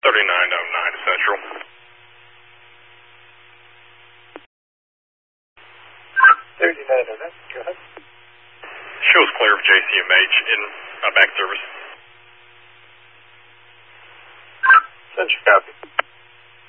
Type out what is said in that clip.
3909 Central. 3909, go ahead. Shows clear of JCMH in back service.